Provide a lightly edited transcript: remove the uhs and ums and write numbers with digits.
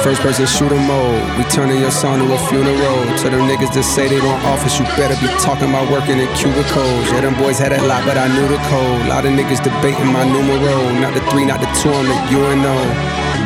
first person shooter mode. We turning your son to a funeral. To them niggas that say they want office, you better be talking about working in cubicles. Yeah, them boys had that lot, but I knew the code. Lot of niggas debating my numero. Not the 3, not the 2, I'm the UNO.